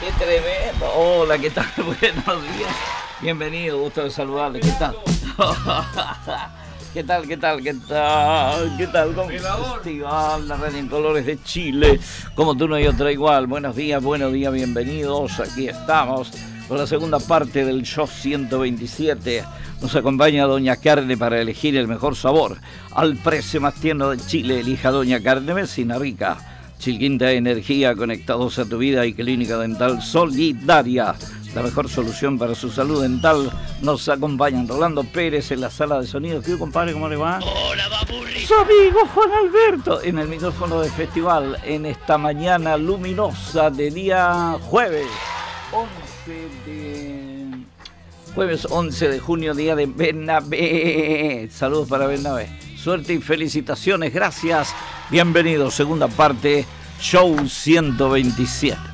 Qué tremendo. Hola, ¿qué tal? Buenos días. Bienvenido, gusto de saludarle. ¿Qué tal? ¿Qué tal? ¿Qué tal? ¿Qué tal? ¿Qué tal? Con Festival La Radio en Colores de Chile. Como tú no hay otra igual. Buenos días, bienvenidos. Aquí estamos con la segunda parte del show 127. Nos acompaña Doña Carne para elegir el mejor sabor. Al precio más tierno de Chile, elija Doña Carne Vecina Rica. Chilquinta Energía, conectados a tu vida, y Clínica Dental Solidaria, la mejor solución para su salud dental. Nos acompañan Rolando Pérez en la sala de sonido. ¿Qué compadre? ¿Cómo le va? Hola, papurri. Su amigo Juan Alberto en el micrófono de festival en esta mañana luminosa de día jueves 11 de junio, día de Bernabé. Saludos para Bernabé. Suerte y felicitaciones, gracias. Bienvenidos, segunda parte, show 127.